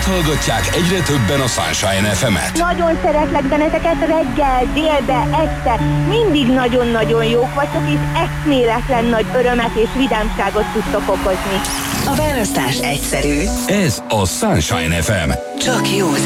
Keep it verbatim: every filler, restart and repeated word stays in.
Miért hallgatják egyre többen a Sunshine ef emet? Nagyon szeretlek benneteket reggel, délbe, este. Mindig nagyon-nagyon jók vagytok, és eszméletlen nagy örömet és vidámságot tudtok okozni. A választás egyszerű. Ez a Sunshine ef em. Csak jó